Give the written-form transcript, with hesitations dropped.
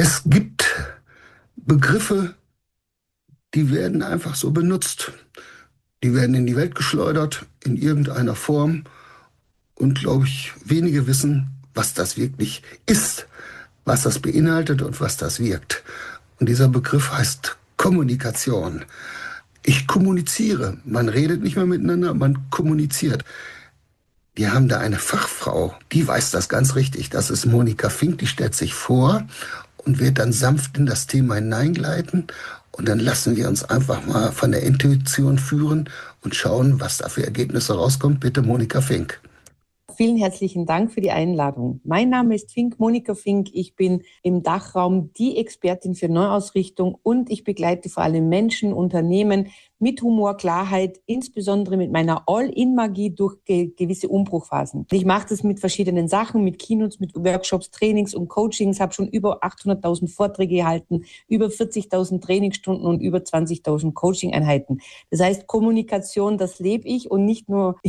Es gibt Begriffe, die werden einfach so benutzt. Die werden in die Welt geschleudert, in irgendeiner Form. Und, glaube ich, wenige wissen, was das wirklich ist, was das beinhaltet und was das wirkt. Und dieser Begriff heißt Kommunikation. Ich kommuniziere. Man redet nicht mehr miteinander, man kommuniziert. Wir haben da eine Fachfrau, die weiß das ganz richtig. Das ist Monika Fink, die stellt sich vor und wird dann sanft in das Thema hineingleiten. Und dann lassen wir uns einfach mal von der Intuition führen und schauen, was da für Ergebnisse rauskommt. Bitte, Monika Fink. Vielen herzlichen Dank für die Einladung. Mein Name ist Monika Fink. Ich bin im Dachraum die Expertin für Neuausrichtung und ich begleite vor allem Menschen, Unternehmen mit Humor, Klarheit, insbesondere mit meiner All-in-Magie durch gewisse Umbruchphasen. Ich mache das mit verschiedenen Sachen, mit Keynotes, mit Workshops, Trainings und Coachings, habe schon über 800.000 Vorträge gehalten, über 40.000 Trainingsstunden und über 20.000 Coaching-Einheiten. Das heißt, Kommunikation, das lebe ich und nicht nur